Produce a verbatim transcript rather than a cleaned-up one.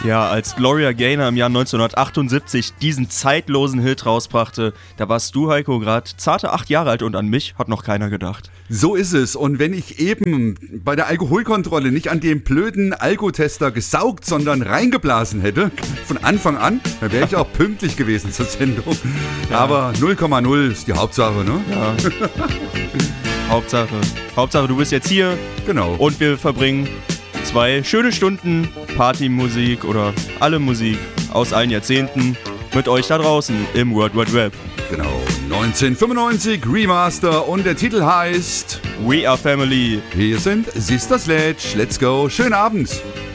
Ja, als Gloria Gaynor im Jahr neunzehnhundertachtundsiebzig diesen zeitlosen Hit rausbrachte, da warst du, Heiko, gerade zarte acht Jahre alt und an mich hat noch keiner gedacht. So ist es. Und wenn ich eben bei der Alkoholkontrolle nicht an den blöden Alkotester gesaugt, sondern reingeblasen hätte, von Anfang an, dann wäre ich auch pünktlich gewesen zur Sendung. Ja. Aber null Komma null ist die Hauptsache, ne? Ja. Hauptsache. Hauptsache, du bist jetzt hier. Genau. Und wir verbringen zwei schöne Stunden Partymusik oder alle Musik aus allen Jahrzehnten mit euch da draußen im World Wide Web. Genau, neunzehnhundertfünfundneunzig Remaster und der Titel heißt We Are Family. Hier sind Sister Sledge. Let's go. Schönen Abend.